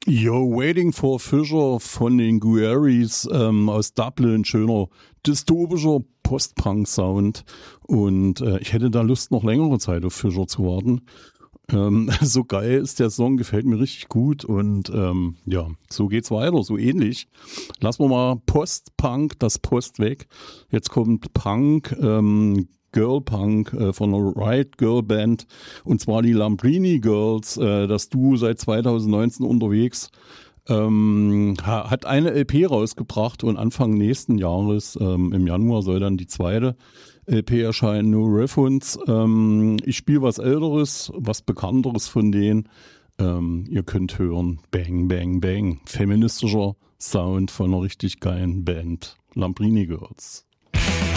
Yo, Waiting for Fisher von den Gueries aus Dublin, schöner dystopischer Post-Punk-Sound. Und ich hätte da Lust, noch längere Zeit auf Fisher zu warten. So geil ist der Song, gefällt mir richtig gut. Und ja, so geht's weiter, so ähnlich. Lassen wir mal Post-Punk, das Post weg. Jetzt kommt Punk, Girl Punk von der Riot Girl Band, und zwar die Lambrini Girls, das Duo seit 2019 unterwegs, hat eine LP rausgebracht, und Anfang nächsten Jahres, im Januar, soll dann die zweite LP erscheinen, No Refunds. Ich spiele was Älteres, was Bekannteres von denen. Ihr könnt hören, Bang, Bang, Bang, feministischer Sound von einer richtig geilen Band, Lambrini Girls.